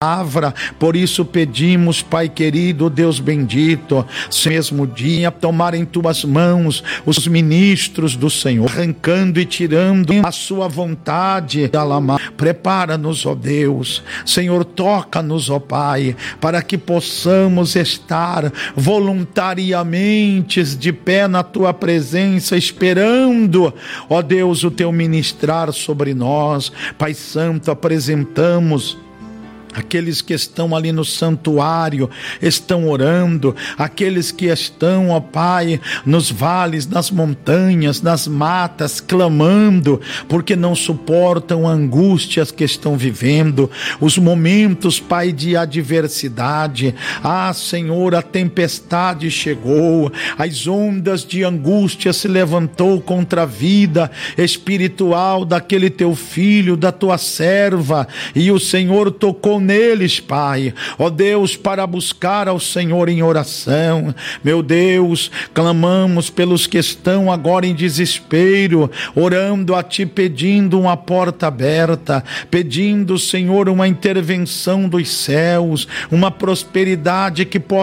palavra. Por isso pedimos, Pai querido, Deus bendito, mesmo dia tomar em tuas mãos os ministros do Senhor, arrancando e tirando a sua vontade. Prepara-nos, ó Deus. Senhor, toca-nos, ó Pai, para que possamos estar voluntariamente de pé na tua presença, esperando, ó Deus, o teu ministrar sobre nós. Pai Santo, apresentamos aqueles que estão ali no santuário, estão orando, aqueles que estão, ó Pai, nos vales, nas montanhas, nas matas, clamando, porque não suportam angústias que estão vivendo, os momentos, Pai, de adversidade. Senhor, a tempestade chegou, as ondas de angústia se levantou contra a vida espiritual daquele teu filho, da tua serva, e o Senhor tocou neles, Pai, ó Deus, para buscar ao Senhor em oração. Meu Deus, clamamos pelos que estão agora em desespero, orando a Ti, pedindo uma porta aberta, pedindo, Senhor, uma intervenção dos céus, uma prosperidade que possa